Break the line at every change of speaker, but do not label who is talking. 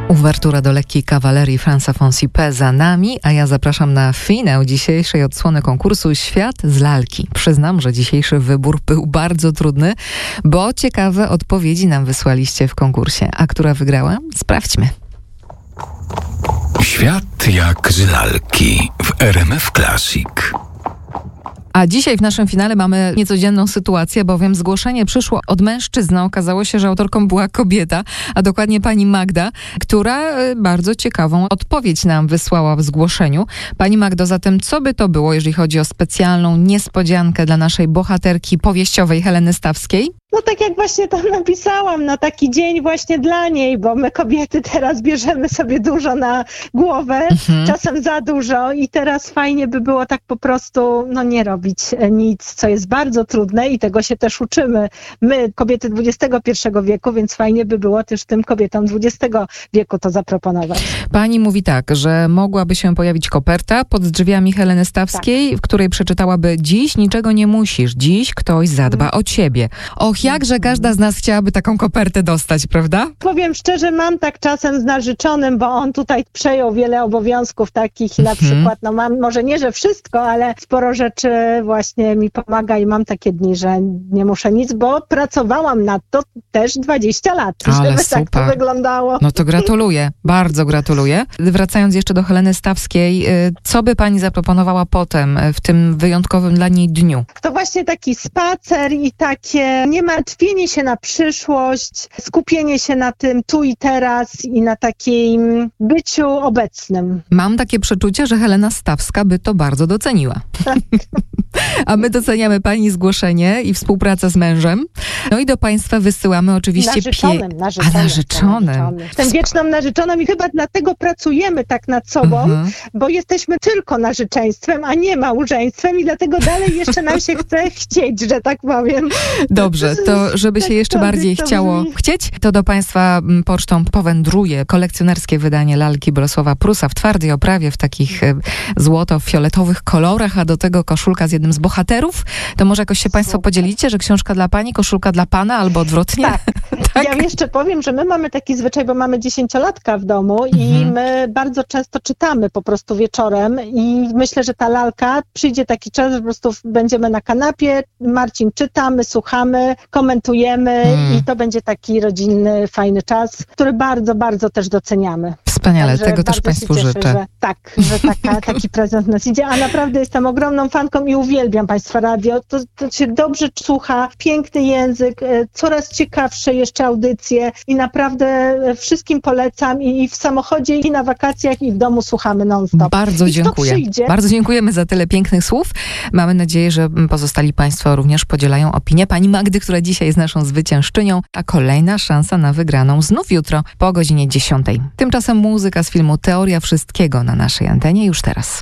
Uwertura do lekkiej kawalerii Franza Fonsi-P za nami, a ja zapraszam na finał dzisiejszej odsłony konkursu Świat z lalki. Przyznam, że dzisiejszy wybór był bardzo trudny, bo ciekawe odpowiedzi nam wysłaliście w konkursie. A która wygrała? Sprawdźmy.
Świat jak z lalki w RMF Classic.
A dzisiaj w naszym finale mamy niecodzienną sytuację, bowiem zgłoszenie przyszło od mężczyzny. Okazało się, że autorką była kobieta, a dokładnie pani Magda, która bardzo ciekawą odpowiedź nam wysłała w zgłoszeniu. Pani Magdo, zatem co by to było, jeżeli chodzi o specjalną niespodziankę dla naszej bohaterki powieściowej Heleny Stawskiej?
No tak jak właśnie tam napisałam, na taki dzień właśnie dla niej, bo my kobiety teraz bierzemy sobie dużo na głowę, czasem za dużo i teraz fajnie by było tak po prostu nie robić nic, co jest bardzo trudne i tego się też uczymy. My, kobiety XXI wieku, więc fajnie by było też tym kobietom XX wieku to zaproponować.
Pani mówi tak, że mogłaby się pojawić koperta pod drzwiami Heleny Stawskiej, w której przeczytałaby: dziś niczego nie musisz, dziś ktoś zadba o ciebie. Och, jakże każda z nas chciałaby taką kopertę dostać, prawda?
Powiem szczerze, mam tak czasem z narzeczonym, bo on tutaj przejął wiele obowiązków takich i na przykład, mam może nie, że wszystko, ale sporo rzeczy właśnie mi pomaga i mam takie dni, że nie muszę nic, bo pracowałam nad to też 20 lat,
ale
żeby
super.
tak to wyglądało.
No to gratuluję, bardzo gratuluję. Wracając jeszcze do Heleny Stawskiej, co by pani zaproponowała potem, w tym wyjątkowym dla niej dniu?
To właśnie taki spacer i takie niemartwienie się na przyszłość, skupienie się na tym tu i teraz i na takim byciu obecnym.
Mam takie przeczucie, że Helena Stawska by to bardzo doceniła. A my doceniamy pani zgłoszenie i współpracę z mężem. No i do państwa wysyłamy oczywiście narzeczonym.
Jestem wieczną narzeczoną i chyba dlatego pracujemy tak nad sobą, bo jesteśmy tylko narzeczeństwem, a nie małżeństwem i dlatego dalej jeszcze nam się chce chcieć, że tak powiem.
Dobrze, to żeby się jeszcze bardziej chciało chcieć, to do państwa pocztą powędruje kolekcjonerskie wydanie lalki Bolesława Prusa w twardej oprawie, w takich złoto-fioletowych kolorach, a do tego koszulka z jednym z bohaterów. To może jakoś się państwo podzielicie, że książka dla pani, koszulka dla pana, albo odwrotnie?
Tak.
Tak?
Ja jeszcze powiem, że my mamy taki zwyczaj, bo mamy 10-latka w domu i my bardzo często czytamy po prostu wieczorem i myślę, że ta lalka, przyjdzie taki czas, że po prostu będziemy na kanapie, Marcin czytamy, słuchamy, komentujemy i to będzie taki rodzinny, fajny czas, który bardzo, bardzo też doceniamy.
Wspaniale,
Także
tego też państwu
cieszę,
życzę.
że taki prezent nas idzie, a naprawdę jestem ogromną fanką i uwielbiam państwa radio. To się dobrze słucha, piękny język, coraz ciekawsze jeszcze audycje i naprawdę wszystkim polecam i w samochodzie, i na wakacjach, i w domu słuchamy non-stop.
Bardzo dziękuję. Bardzo dziękujemy za tyle pięknych słów. Mamy nadzieję, że pozostali państwo również podzielają opinię pani Magdy, która dzisiaj jest naszą zwyciężczynią, a kolejna szansa na wygraną znów jutro po godzinie 10. Tymczasem muzyka z filmu Teoria Wszystkiego na naszej antenie już teraz.